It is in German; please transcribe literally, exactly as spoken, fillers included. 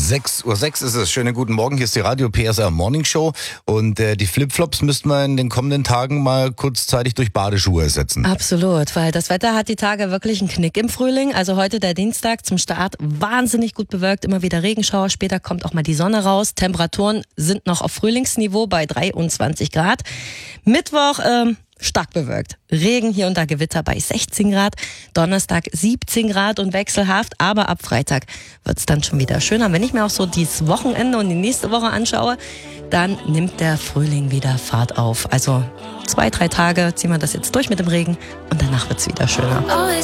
sechs Uhr sechs ist es. Schönen guten Morgen, hier ist die Radio P S R Morning Show und äh, die Flipflops müssten wir in den kommenden Tagen mal kurzzeitig durch Badeschuhe ersetzen. Absolut, weil das Wetter hat die Tage wirklich einen Knick im Frühling. Also heute der Dienstag zum Start wahnsinnig gut bewölkt, immer wieder Regenschauer, später kommt auch mal die Sonne raus. Temperaturen sind noch auf Frühlingsniveau bei dreiundzwanzig Grad. Mittwoch ähm, stark bewölkt. Regen, hier und da Gewitter bei sechzehn Grad. Donnerstag siebzehn Grad und wechselhaft. Aber ab Freitag wird's dann schon wieder schöner. Wenn ich mir auch so dieses Wochenende und die nächste Woche anschaue, dann nimmt der Frühling wieder Fahrt auf. Also zwei, drei Tage ziehen wir das jetzt durch mit dem Regen und danach wird's wieder schöner.